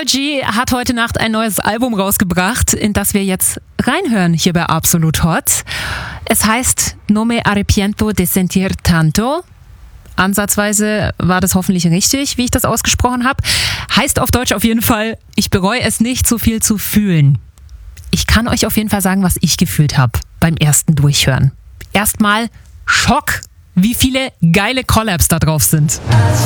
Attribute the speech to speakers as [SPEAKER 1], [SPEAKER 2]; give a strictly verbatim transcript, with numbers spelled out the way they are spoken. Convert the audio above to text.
[SPEAKER 1] Karol G hat heute Nacht ein neues Album rausgebracht, in das wir jetzt reinhören hier bei Absolut Hot. Es heißt No me arrepiento de sentir tanto. Ansatzweise war das hoffentlich richtig, wie ich das ausgesprochen habe. Heißt auf Deutsch auf jeden Fall, ich bereue es nicht, so viel zu fühlen. Ich kann euch auf jeden Fall sagen, was ich gefühlt habe beim ersten Durchhören. Erstmal Schock, wie viele geile Collabs da drauf sind.